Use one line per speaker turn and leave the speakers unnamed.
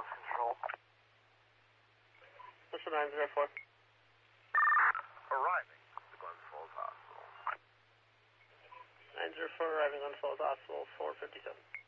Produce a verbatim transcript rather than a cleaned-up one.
ambulance control.
This is nine zero four.
Arriving to Glens Falls Hospital.
nine zero four arriving on Falls Hospital, four fifty-seven.